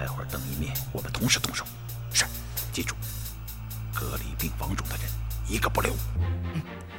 待会儿等一面，我们同时动手。 是， 记住，隔离病房中的人一个不留。